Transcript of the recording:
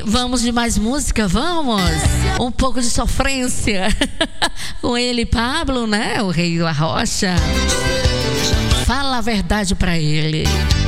Vamos de mais música, vamos? Um pouco de sofrência. Com ele, Pablo, né? O rei da rocha. Fala a verdade pra ele.